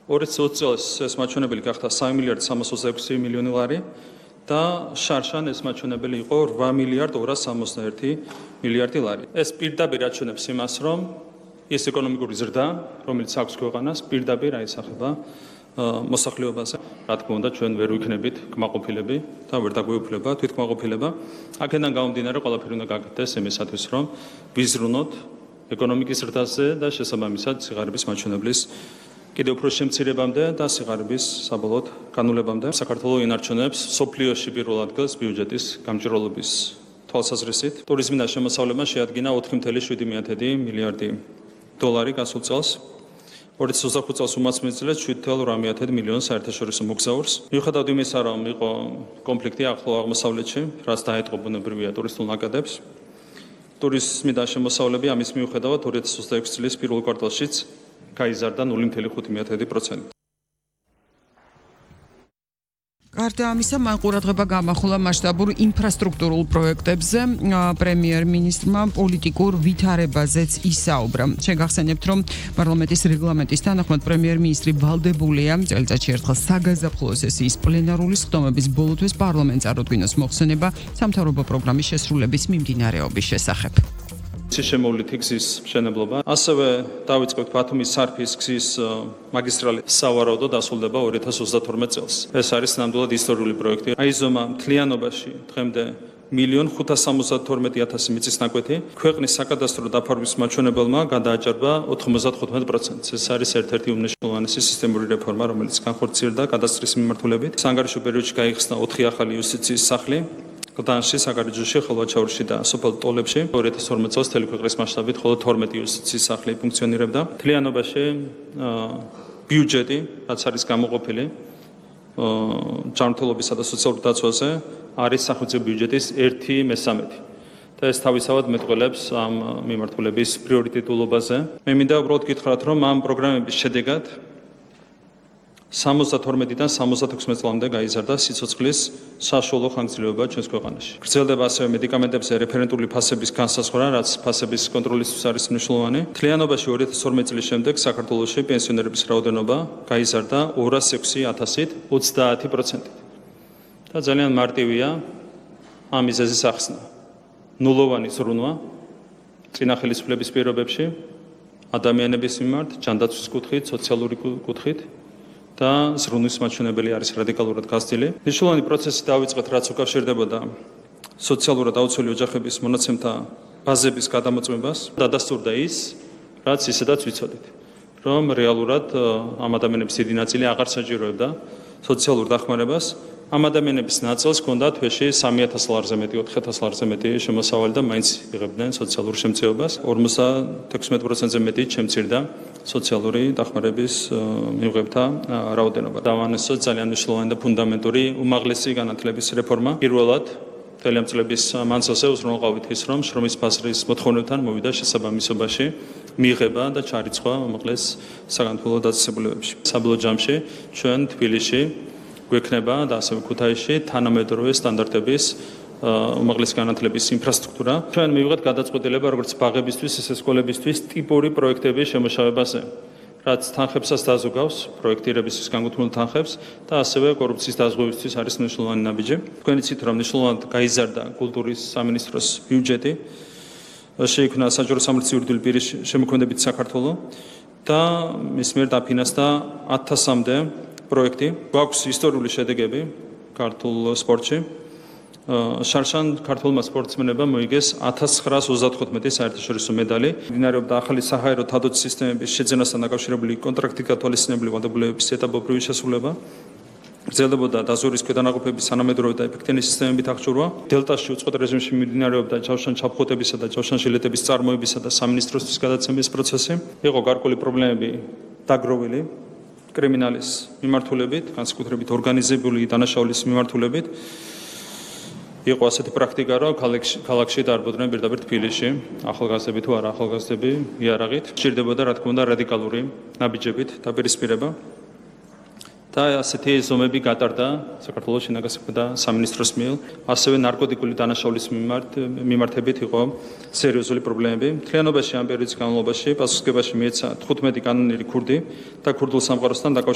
2020 წელს ეს მაჩვენებელი გახდა 3 მილიარდი 326 მილიონი ლარი და შარშან ეს მაჩვენებელი იყო 8 მილიარდი 261 მილიარდი ლარი. ეს პირდაპირ აჩვენებს იმას, რომ ეს ეკონომიკური ზრდა, რომელიც აქვს ქვეყანას, პირდაპირ აისახება მოსახლეობაზე. Რა თქმა უნდა, ჩვენ ვერ ვიქნებით კმაყოფილები და ვერ დაგვეუფლება თვითკმაყოფილება. აქედან გამომდინარე, ყველაფერი უნდა გაკეთდეს იმისათვის, რომ ვიზრუნოთ ეკონომიკის ზრდაზე და შესაბამისად სიღარიბის მაჩვენებლის კიდევ უფრო შემცირებამდე და სიღარიბის საბოლოოდ განულებამდე. საქართველოს ინარჩუნებს სოფლიოში პირველ ადგილს ბიუჯეტის გამჭირვალობის თვალსაზრისით. ტურიზმი და შემოსავლება შეადგინა 4,7 მილიარდი დოლარი გასულ წელს. 2025 წელს უმასპინძლეს 7,8 მილიონი საერთაშორისო მოგზაურს. მიუხედავად იმისა, რომ იყო კონფლიქტი ახლო აღმოსავლეთში, რაც დაეთყო ბუნებრივია ტურისტულ ნაკადებს, ტურიზმი და შემოსავლები ამის მიუხედავად 2026 წლის პირველ კვარტალშიც გაიზარდა 0,5%. გარდა ამისა, მან ყურადღება გამახვილა მასშტაბურ ინფრასტრუქტურულ პროექტებზე. პრემიერ-მინისტრმა პოლიტიკურ ვითარებაზეც ისაუბრა. შეგახსენებთ, რომ პარლამენტის რეგლამენტის თანახმად პრემიერ-მინისტრი ვალდებულია წელიწადში ერთხელ საგაზაფხულო სესიის პლენარული სხდომების ბოლო თვის პარლამენტს წარუდგინოს მოხსენება სამთავრობო პროგრამის შესრულების მიმდინარეობის შესახებ. შემოვლითი გზის მშენებლობა. ასევე დავიწყებთ ბათუმის სარფის გზის მაგისტრალი სავარაუდოდ დასრულდება 2032 წელს. ეს არის ნამდვილად ისტორიული პროექტი. აიზომა მთლიანობაში დღემდე 1,572,000 მიწის ნაკვეთი. ქვეყნის საკადასტრო დაფარვის მაჩვენებელმა გადააჭარბა 95%. ეს არის ერთ-ერთი უმნიშვნელოვანესი სისტემური რეფორმა, რომელიც განხორციელდა კადასტრის მიმართულებით. სანგარიშო პერიოდში გაიხსნა 4 ახალი იუსტიციის სახლი. გდანში, საგარეჯოში, ხილვაჩაურში და სოფელ ტოლებში 2012 წელს მთელი ქვეყნის მასშტაბით მხოლოდ 12 იუსტიციის სახლი ფუნქციონირებდა. მთლიანობაში ბიუჯეტი, რაც არის გამოყოფილი ჯანმრთელობისა და სოციალურ დაცვაზე, არის სახელმწიფო ბიუჯეტის 1/3. და ეს თავისავად მეტყველებს ამ მიმართულების პრიორიტეტულობაზე. მე მინდა უბრალოდ გითხრათ, რომ ამ პროგრამების შედეგად 72-დან 76 წლამდე გაიზარდა სიცოცხლის საშუალო ხანგრძლივობა ჩვენს ქვეყანაში. გრძელდება ასევე მედიკამენტებზე რეფერენტული ფასების განსაზღვრა, რაც ფასების კონტროლისთვის არის მნიშვნელოვანი. მთლიანობაში 2012 წლის შემდეგ საქართველოში პენსიონერების რაოდენობა გაიზარდა 206,000-ით 30%. და ძალიან მარტივია ამ მიზეზის ახსნა. ნულოვანი ზრუნვა წინა ხელისუფლების პირობებში ადამიანების მიმართ, ჯანდაცვის კუთხით, სოციალური კუთხით და ზრუნვის მაჩვენებელი არის რადიკალურად გაზრდილი. მნიშვნელოვანი პროცესი დავიწყეთ, რაც უკავშირდებოდა სოციალურად დაუცველი ოჯახების მონაცემთა ბაზების გადამოწმებას. დადასტურდა ის, რაც ისედაც ვიცოდით, რომ რეალურად ამ ადამიანების დიდი ნაწილი აღარ საჭიროებდა სოციალურ დახმარებას. ამ ადამიანების ნაწილს ჰქონდა თვეში 3,000 ლარზე მეტი, 4,000 ლარზე მეტი შემოსავალი და მაინც იღებდნენ სოციალურ შემცირებას. 56%-ზე მეტი შემცირდა სოციალური დახმარების მიღებთა რაოდენობა. დავანესოთ ძალიან მნიშვნელოვანი და ფუნდამენტური უმაღლესი განათლების რეფორმა. პირველად მთელი ამ წლების მანძილზე უზრუნველყავით ის, რომ შრომის ბაზრის მოთხოვნებთან მოვიდა შესაბამისობაში მიღება და ჩარიცხვა უმაღლეს საგანმანათლებლო დაწესებულებებში. საბოლოო ჯამში ჩვენ თბილისში გვექნება და ასევე ქუთაისში თანამედროვე სტანდარტების უმაღლესი განათლების ინფრასტრუქტურა. ჩვენ მივიღეთ გადაწყვეტილება როგორც ბაღებისთვის, ისე სკოლებისთვის ტიპური პროექტების შემუშავებაზე, რაც თანხებსაც დაზოგავს, პროექტირებისთვის განკუთვნილ თანხებს და ასევე კორუფციის დაზღვევისთვის არის მნიშვნელოვანი ნაბიჯი. თქვენ იცით, რომ მნიშვნელოვნად გაიზარდა კულტურის სამინისტროს ბიუჯეტი, შეიქმნა საჯარო სამართლის იურიდიული პირის შემოქმედებით საქართველო და მის მიერ დაფინანსდა 1000-მდე პროექტი. გვაქვს ისტორიული შედეგები ქართულ სპორტში. შარშან ქართულმა სპორტსმენებმა მოიგეს 1934 საერთაშორისო медаლი. მიმდინარეობდა ახალი საჰაერო თადოც სისტემების შეძენასთან დაკავშირებული კონტრაქტი გათვალისწინებული ვალდებულებების ეტაპობრივი შესრულება. გრძელდებოდა დაზვერვის ქვედანაყოფების სანამედროვე და ეფექტიანი სისტემებით აღჭურვა. დელტაში უწყოთ რეჟიმში მიმდინარეობდა ჯავშან-ჩაფხუტებისა და ჯავშან-ჟილეტების წარმოებისა და სამინისტროსთვის გადაცემის პროცესი. იყო გარკვეული პრობლემები დაგროვილი კრიმინალის მიმართულებით, განსაკუთრებით ორგანიზებული დანაშაულის მიმართულებით. იყო ასეთი პრაქტიკა, რომ ქალაქში დაარბოდნენ პირდაპირ თბილისში, ახალგაზრდები თუ არა ახალგაზრდები იარაღით. სჭირდებოდა, რა თქმა უნდა, რადიკალური ნაბიჯებით დაპირისპირება. და ასეთი ზომები გატარდა საქართველოს შინაგანსაკუთრებთა და სამინისტროს მიერ. ასევე ნარკოტიკული დანაშაულის მიმართებით იყო სერიოზული პრობლემები. მთლიანობაში ამ პერიოდის განმავლობაში პასუხისმგებაში მიეცა 15 კანონიერი ქურდი და ქურდულ სამყაროსთან